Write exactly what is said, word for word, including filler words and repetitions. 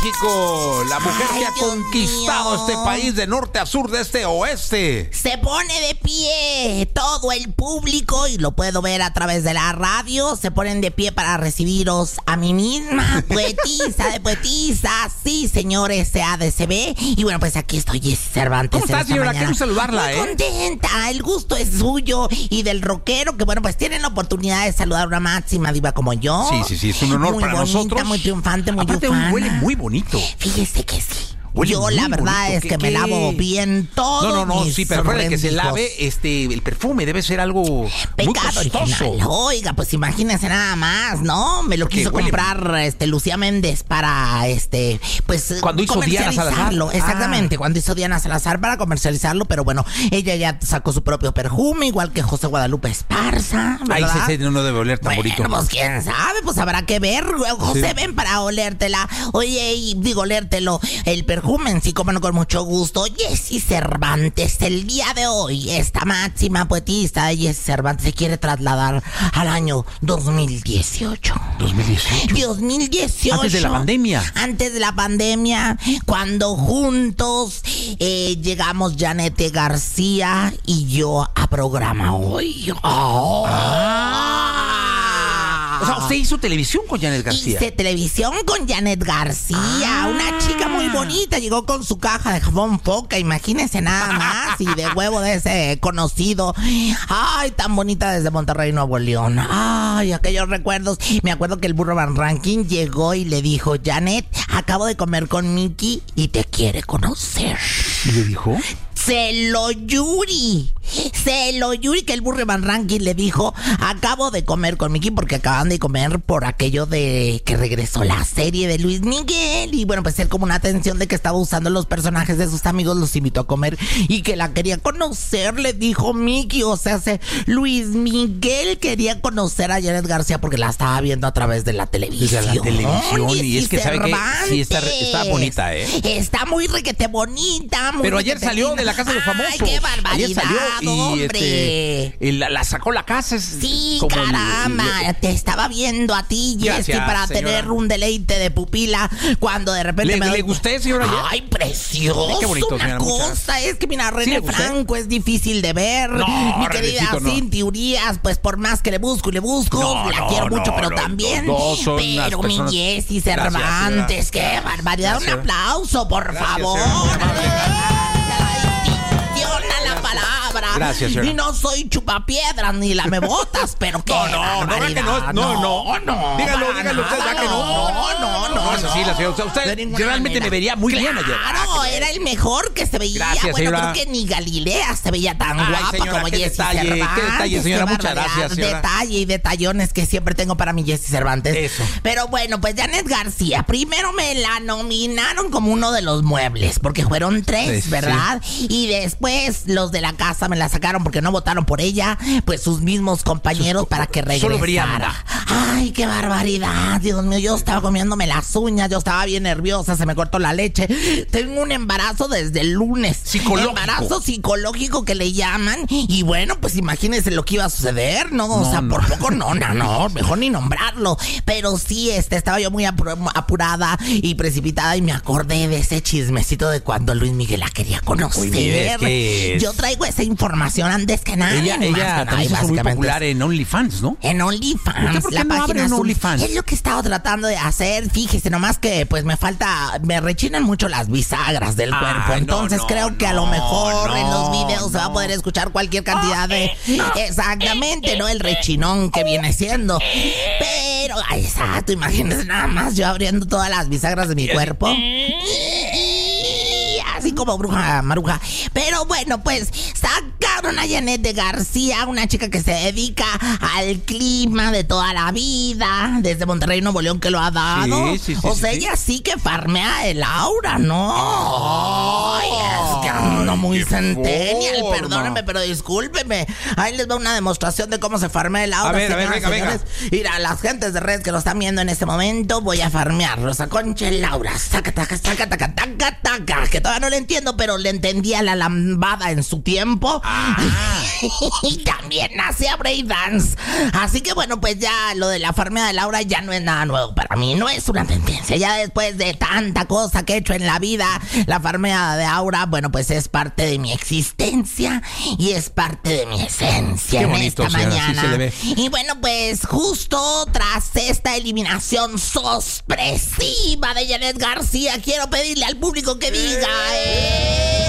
México, la mujer Ay, que ha Dios conquistado mío. este país de norte a sur, de este a oeste. Se pone de pie todo el público y lo puedo ver a través de la radio. Se ponen de pie para recibiros a mí misma, poetisa de poetisa. Sí, señores, C A D C B. Y bueno, pues aquí estoy, Jessy Cervantes. ¿Cómo estás, señora? Quiero saludarla, Muy ¿eh? contenta, el gusto es suyo y del rockero, que bueno, pues tienen la oportunidad de saludar a una máxima diva como yo. Sí, sí, sí, es un honor muy para bonita, nosotros. Muy triunfante, muy Aparte, ufana. huele muy bonito. Fíjese que sí. Huele Yo muy la verdad bonito. es ¿Qué- que me qué? lavo bien todo. No, no, no, mis sí, pero fuera de que se rendijos. lave, este, el perfume debe ser algo muy Pecado costoso. original. Oiga, pues imagínense nada más, ¿no? Me lo Porque quiso huele- comprar este Lucía Méndez para este pues Cuando hizo Diana Salazar. comercializarlo. Exactamente, Ah. cuando hizo Diana Salazar para comercializarlo, pero bueno, ella ya sacó su propio perfume, igual que José Guadalupe Esparza, Ay, ¿verdad? ese no debe oler tan Bueno, bonito. pues quién sabe, pues habrá que ver. José, Sí. ven para olértela. Oye, y digo, olértelo. El perfume en sí, como no, con mucho gusto. Jessy Cervantes, el día de hoy, esta máxima poetista de Jessy Cervantes se quiere trasladar al año dos mil dieciocho. dos mil dieciocho. dos mil dieciocho. Antes de la pandemia. Antes de la pandemia, cuando juntos eh, llegamos Janete García y yo a programa hoy. Oh. O sea, usted hizo televisión con Janet García. Hice televisión con Janet García, Ah. una chica muy bonita, llegó con su caja de jabón Foca, imagínense nada más, y de huevo de ese conocido. Ay, tan bonita desde Monterrey, Nuevo León. Ay, aquellos recuerdos. Me acuerdo que el burro Van Ranking llegó y le dijo, Janet, acabo de comer con Mickey y te quiere conocer. ¿Y le dijo? Se lo Yuri. Se lo Yuri, que el burro Van Ranking le dijo, acabo de comer con Mickey porque acaban de comer por aquello de que regresó la serie de Luis Miguel. Y bueno, pues él como una atención de que estaba usando los personajes de sus amigos, los invitó a comer y que la quería conocer, le dijo Mickey. O sea, se, Luis Miguel quería conocer a Janet García porque la estaba viendo a través de la televisión. Desde la televisión. Y es que sabe que sí está, Cervantes. está bonita, ¿eh? Está muy requete bonita. Muy Pero ayer requete salió linda. de la casa de los famosos. Ay, qué barbaridad, Ayer salió y hombre. este, y la, la sacó la casa. Es Sí, como el- caramba, el- te estaba viendo a ti, Jessy, Gracias, para señora. tener un deleite de pupila cuando de repente ¿Le- me doy... le gusté, señora, ayer? Ay, precioso. Qué bonito, una señora, muchas cosa es que, mira, ¿Sí René le gusté? Franco es difícil de ver. No, Mi querida Renecito, no. Cinti Urias, pues por más que le busco y le busco, No, la no, quiero no, mucho, pero no, también. los dos son unas pero mi personas- Jessy Gracias, Cervantes, qué barbaridad. Gracias. Un aplauso, por Gracias, favor. señora, muy amable. La la palabra. Gracias, señora. Y no soy chupapiedras ni lamebotas, pero qué No, no, no, que no, no, no. no. Dígalo, para dígalo usted, nada, ya que no. No, no, no. No es así, la señora. Usted, usted De ninguna realmente manera. me vería muy bien ayer. Claro, era el mejor que se veía. Gracias, bueno, señora. creo que ni Galilea se veía tan Ay, guapa señora, como qué Jessy detalle, qué Cervantes. detalle, señora, Qué muchas barbaridad. gracias, señora. Detalle y detallones que siempre tengo para mi Jessy Cervantes. Eso. Pero bueno, pues Janet García, primero me la nominaron como uno de los muebles, porque fueron tres, Sí, ¿verdad? Y después los de la casa me la sacaron porque no votaron por ella, pues sus mismos compañeros Sus- para que solo regresara. Brianda. Ay, qué barbaridad, Dios mío, yo estaba comiéndome las uñas, yo estaba bien nerviosa, se me cortó la leche. Tengo un embarazo desde el lunes. Psicológico. Embarazo psicológico que le llaman. Y bueno, pues imagínense lo que iba a suceder, ¿no? O No, sea, no. por poco no, no, no, mejor ni nombrarlo. Pero sí, este, estaba yo muy apu- apurada y precipitada y me acordé de ese chismecito de cuando Luis Miguel la quería conocer. Uy, mire, es que es- Yo traigo esa información antes que nadie. Ella, ni más que ella nadie, también se hizo muy básicamente. popular en OnlyFans, ¿no? En OnlyFans, ¿Usted por qué la no página abre un azul. OnlyFans? Es lo que he estado tratando de hacer. Fíjese, nomás que pues me falta, me rechinan mucho las bisagras del Ay, cuerpo. no, Entonces no, creo que a lo no, mejor no, en los videos se va a no. poder escuchar cualquier cantidad de... Exactamente, ¿no? El rechinón que viene siendo. Pero, ay, exacto, imagínense nada más yo abriendo todas las bisagras de mi cuerpo. Así como bruja maruja. Pero bueno, pues sacaron a Janet de García, una chica que se dedica al clima de toda la vida, desde Monterrey, Nuevo León, que lo ha dado. Sí, sí, sí, o sí, sea, sí. ella sí que farmea el aura, ¿no? Ay, es que ando muy qué centennial, forma. perdónenme, pero discúlpenme. Ahí les va una demostración de cómo se farmea el aura. A ver, a ver, señoras, venga, venga. señores. Mira, las gentes de redes que lo están viendo en este momento, voy a farmear Rosa Concha el aura. Saca, taca, saca, taca, taca, taca. Que todavía no le entiendo, pero le entendía la lambada en su tiempo. Ah. y también hacía breakdance. Así que bueno, pues ya lo de la farmea de Laura ya no es nada nuevo para mí, no es una tendencia. Ya después de tanta cosa que he hecho en la vida, la farmea de Aura, bueno, pues es parte de mi existencia y es parte de mi esencia. Qué en bonito, esta señora, mañana. sí se le ve. Y bueno, pues justo tras esta eliminación sorpresiva de Janet García, quiero pedirle al público que diga... Eh...